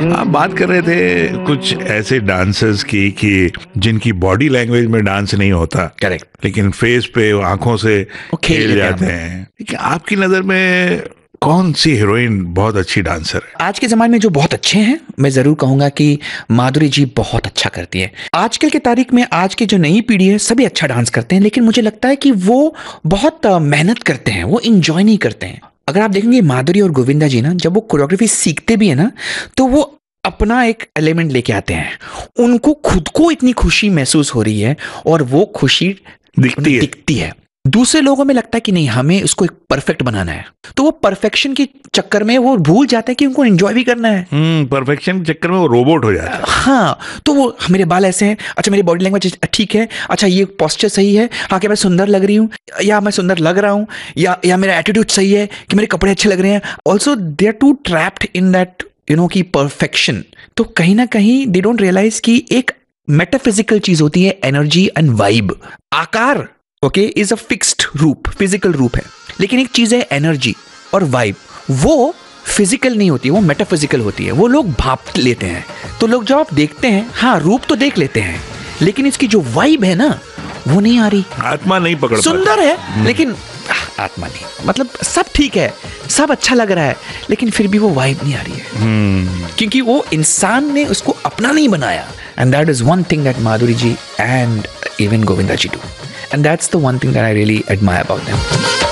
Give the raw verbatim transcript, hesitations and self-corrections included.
आप बात कर रहे थे कुछ ऐसे डांसर्स की कि जिनकी बॉडी लैंग्वेज में डांस नहीं होता, करेक्ट, लेकिन फेस पे आंखों से खेल जाते हैं। लेकिन आपकी नजर में कौन सी हीरोइन बहुत अच्छी डांसर है? आज के ज़माने में जो बहुत अच्छे हैं, मैं ज़रूर कहूँगा कि माधुरी जी बहुत अच्छा करती है। आजकल के तारीख में आज की जो नई पीढ़ी है सभी अच्छा डांस करते हैं, लेकिन मुझे लगता है कि वो बहुत मेहनत करते हैं, वो इंजॉय नहीं करते हैं। अगर आप देखेंगे माधुरी और गोविंदा जी ना, जब वो कोरियोग्राफी सीखते भी है ना, तो वो अपना एक एलिमेंट लेके आते हैं। उनको खुद को इतनी खुशी महसूस हो रही है और वो खुशी दिखती है, दिखती है। दूसरे लोगों में लगता है कि नहीं, हमें इसको एक परफेक्ट बनाना है, तो वो परफेक्शन के चक्कर में वो भूल जाते हैं कि उनको एंजॉय भी करना है। हम्म परफेक्शन के चक्कर में वो रोबोट हो जाता है। हाँ, तो वो मेरे बाल ऐसे हैं, अच्छा मेरी बॉडी लैंग्वेज ठीक है, अच्छा ये पोस्चर सही है, हाँ क्या मैं सुंदर लग रही हूँ, या मैं सुंदर लग रहा हूँ, या या मेरा एटीट्यूड सही है, कि मेरे कपड़े अच्छे लग रहे हैं। Also they are to trapped in that you know की परफेक्शन। तो कहीं ना कहीं दे डोंट रियलाइज कि एक मेटाफिजिकल चीज होती है एनर्जी एंड वाइब। आकार ओके इज अ फिक्स्ड रूप, फिजिकल रूप है, लेकिन एक चीज है एनर्जी और वाइब, वो फिजिकल नहीं होती है, वो मेटाफिजिकल होती है, वो लोग भाप लेते हैं। तो लोग जब आप देखते हैं, हाँ रूप तो देख लेते हैं, लेकिन इसकी जो वाइब है ना वो नहीं आ रही। आत्मा नहीं पकड़, सुंदर है लेकिन आत्मा नहीं, मतलब सब ठीक है, सब अच्छा लग रहा है, लेकिन फिर भी वो वाइब नहीं आ रही है, क्योंकि वो इंसान ने उसको अपना नहीं बनाया। And that is one thing that Madhuri ji and even Govinda ji do, and that's the one thing that I really admire about them.